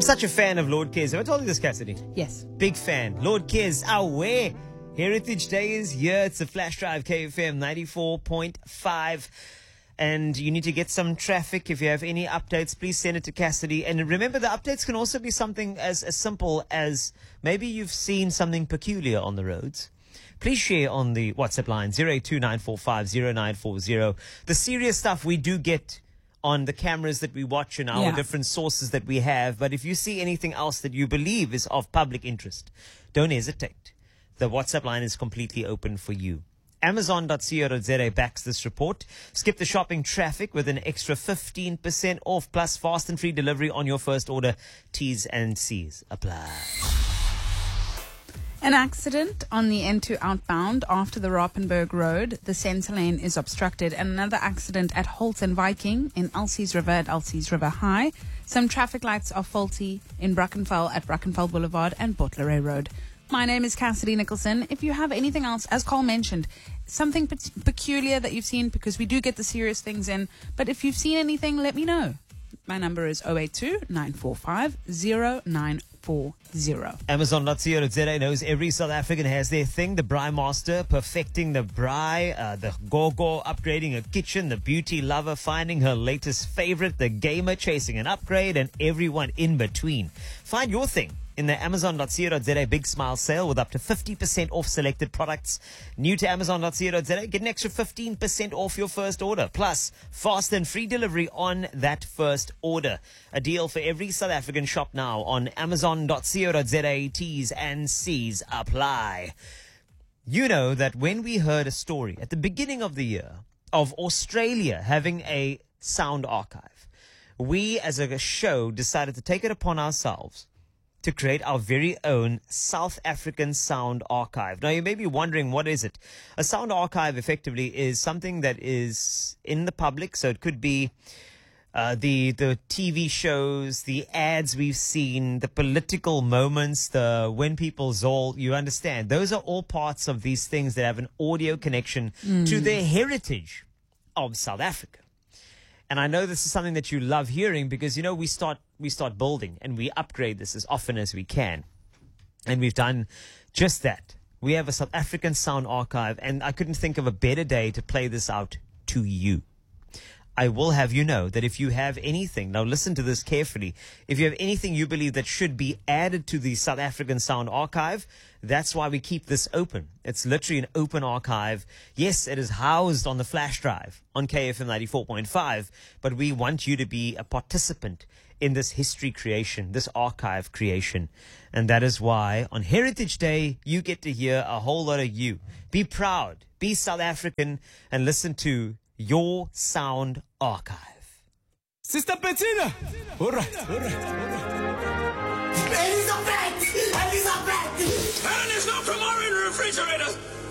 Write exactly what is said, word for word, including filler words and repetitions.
such a fan of Lord Kes. Have I told you this, Cassidy? Yes. Big fan. Lord Kes, away. Heritage Day is here. It's the Flash Drive, K F M ninety-four point five. And you need to get some traffic. If you have any updates, please send it to Cassidy. And remember, the updates can also be something as, as simple as maybe you've seen something peculiar on the roads. Please share on the WhatsApp line zero eight two nine four five zero nine four zero. The serious stuff we do get on the cameras that we watch and our Yeah. different sources that we have. But if you see anything else that you believe is of public interest, don't hesitate. The WhatsApp line is completely open for you. Amazon dot co dot za backs this report. Skip the shopping traffic with an extra fifteen percent off plus fast and free delivery on your first order. T's and C's apply. An accident on the N two outbound after the Rappenberg Road. The centre lane is obstructed. And another accident at Holt and Viking in Elsie's River at Elsie's River High. Some traffic lights are faulty in Brackenfell at Brackenfell Boulevard and Bottleray Road. My name is Cassidy Nicholson. If you have anything else, as Carl mentioned, something pe- peculiar that you've seen, because we do get the serious things in, but if you've seen anything, let me know. My number is zero eight two nine four five zero nine four zero. Amazon dot co dot za knows every South African has their thing. The Braai Master, perfecting the braai, uh, the Gogo, upgrading a kitchen, the beauty lover, finding her latest favorite, the gamer, chasing an upgrade, and everyone in between. Find your thing in the Amazon dot co dot za Big Smile sale with up to fifty percent off selected products. New to Amazon dot co dot za, get an extra fifteen percent off your first order. Plus, fast and free delivery on that first order. A deal for every South African shop now on Amazon dot co dot za. T's and C's apply. You know that when we heard a story at the beginning of the year of Australia having a sound archive, we as a show decided to take it upon ourselves to create our very own South African sound archive. Now, you may be wondering, what is it? A sound archive effectively is something that is in the public. So it could be uh, the the T V shows, the ads we've seen, the political moments, the when people zol, you understand. Those are all parts of these things that have an audio connection mm. to the heritage of South Africa. And I know this is something that you love hearing because, you know, we start we start building and we upgrade this as often as we can. And we've done just that. We have a South African sound archive, and I couldn't think of a better day to play this out to you. I will have you know that if you have anything, now listen to this carefully, if you have anything you believe that should be added to the South African Sound Archive, that's why we keep this open. It's literally an open archive. Yes, it is housed on the flash drive on K F M ninety-four point five, but we want you to be a participant in this history creation, this archive creation. And that is why on Heritage Day, you get to hear a whole lot of you. Be proud, be South African, and listen to your sound archive. Sister Bettina! All right, all right, all right. Elizabeth! Elizabeth! And there's no tomorrow in the refrigerator!